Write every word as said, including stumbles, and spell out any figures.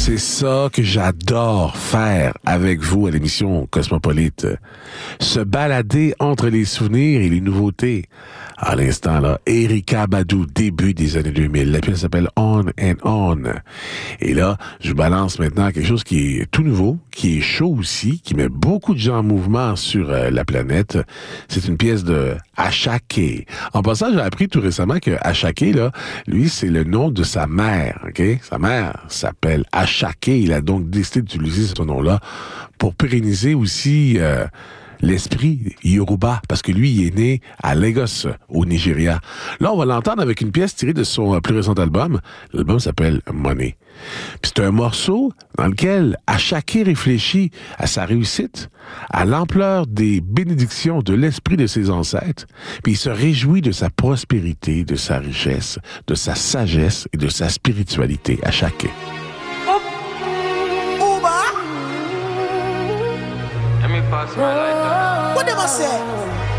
C'est ça que j'adore faire avec vous à l'émission Cosmopolite. Se balader entre les souvenirs et les nouveautés. À l'instant, là, Erykah Badu, début des années deux mille. La pièce s'appelle On and On. Et là, je balance maintenant quelque chose qui est tout nouveau, qui est chaud aussi, qui met beaucoup de gens en mouvement sur euh, la planète. C'est une pièce de Asake. En passant, j'ai appris tout récemment que Asake, là, lui, c'est le nom de sa mère, OK? Sa mère s'appelle Asake. Il a donc décidé d'utiliser ce nom-là pour pérenniser aussi euh, l'esprit Yoruba, parce que lui, il est né à Lagos, au Nigeria. Là, on va l'entendre avec une pièce tirée de son plus récent album. L'album s'appelle Money. Puis c'est un morceau dans lequel Asake réfléchit à sa réussite, à l'ampleur des bénédictions de l'esprit de ses ancêtres, puis il se réjouit de sa prospérité, de sa richesse, de sa sagesse et de sa spiritualité. Asake. Let me pass my lighter. What them I say?